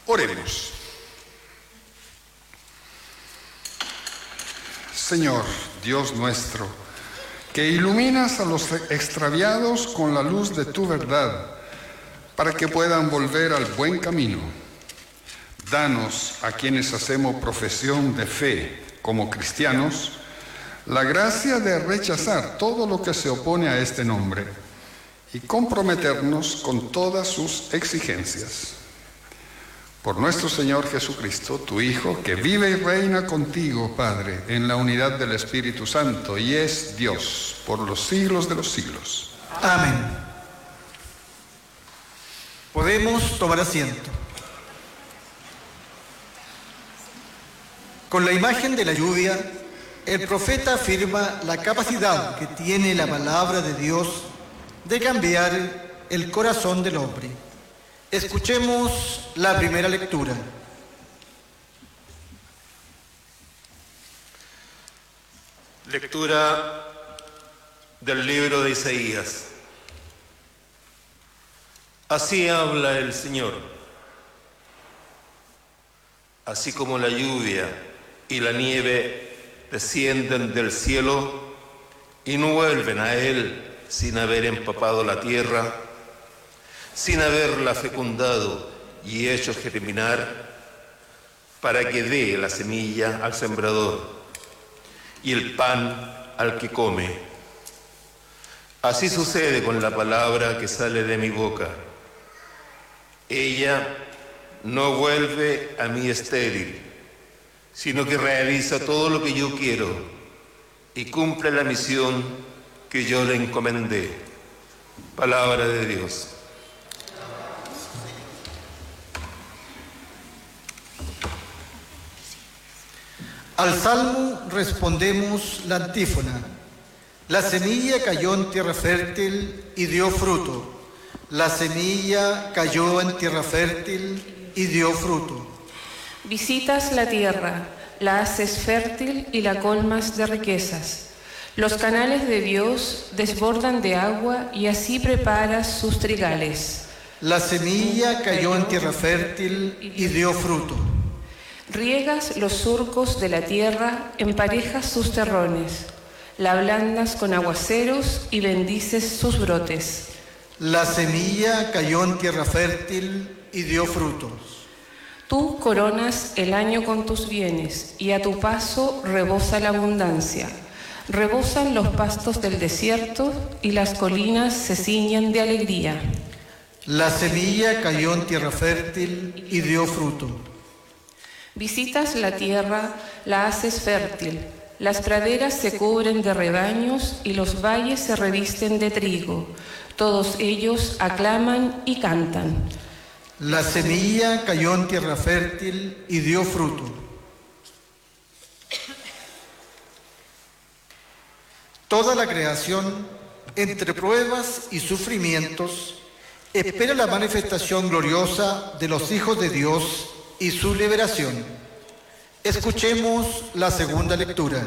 Oremos. Señor, Dios nuestro, que iluminas a los extraviados con la luz de tu verdad, para que puedan volver al buen camino. Danos a quienes hacemos profesión de fe como cristianos, la gracia de rechazar todo lo que se opone a este nombre y comprometernos con todas sus exigencias. Por nuestro Señor Jesucristo, tu Hijo, que vive y reina contigo, Padre, en la unidad del Espíritu Santo, y es Dios por los siglos de los siglos. Amén. Podemos tomar asiento. Con la imagen de la lluvia, el profeta afirma la capacidad que tiene la palabra de Dios de cambiar el corazón del hombre. Escuchemos la primera lectura. Lectura del libro de Isaías. Así habla el Señor. Así como la lluvia y la nieve descienden del cielo y no vuelven a Él sin haber empapado la tierra, sin haberla fecundado y hecho germinar, para que dé la semilla al sembrador y el pan al que come. Así sucede con la palabra que sale de mi boca. Ella no vuelve a mí estéril, sino que realiza todo lo que yo quiero y cumple la misión que yo le encomendé. Palabra de Dios. Al salmo respondemos la antífona. La semilla cayó en tierra fértil y dio fruto. La semilla cayó en tierra fértil y dio fruto. Visitas la tierra, la haces fértil y la colmas de riquezas. Los canales de Dios desbordan de agua y así preparas sus trigales. La semilla cayó en tierra fértil y dio fruto. Riegas los surcos de la tierra, emparejas sus terrones, la ablandas con aguaceros y bendices sus brotes. La semilla cayó en tierra fértil y dio frutos. Tú coronas el año con tus bienes y a tu paso rebosa la abundancia. Rebosan los pastos del desierto y las colinas se ciñen de alegría. La semilla cayó en tierra fértil y dio fruto. Visitas la tierra, la haces fértil. Las praderas se cubren de rebaños y los valles se revisten de trigo. Todos ellos aclaman y cantan. La semilla cayó en tierra fértil y dio fruto. Toda la creación, entre pruebas y sufrimientos, espera la manifestación gloriosa de los hijos de Dios y su liberación. Escuchemos la segunda lectura.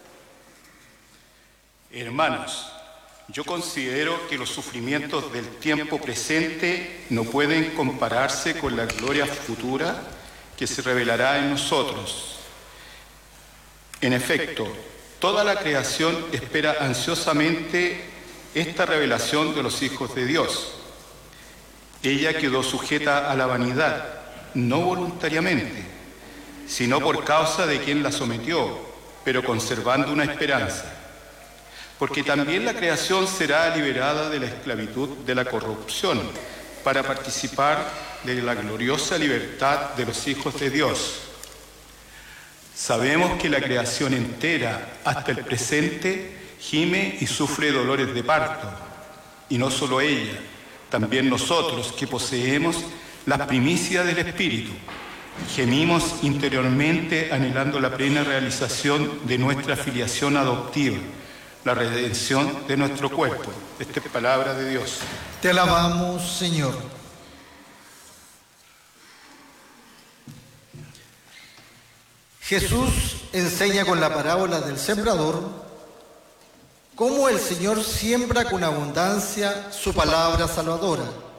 Hermanos, yo considero que los sufrimientos del tiempo presente no pueden compararse con la gloria futura que se revelará en nosotros. En efecto, toda la creación espera ansiosamente esta revelación de los hijos de Dios. Ella quedó sujeta a la vanidad, no voluntariamente, sino por causa de quien la sometió, pero conservando una esperanza. Porque también la creación será liberada de la esclavitud de la corrupción, para participar de la gloriosa libertad de los hijos de Dios. Sabemos que la creación entera, hasta el presente, gime y sufre dolores de parto. Y no solo ella, también nosotros que poseemos las primicias del Espíritu. Gemimos interiormente anhelando la plena realización de nuestra filiación adoptiva, la redención de nuestro cuerpo. Esta es palabra de Dios. Te alabamos, Señor. Jesús enseña con la parábola del sembrador cómo el Señor siembra con abundancia su palabra salvadora,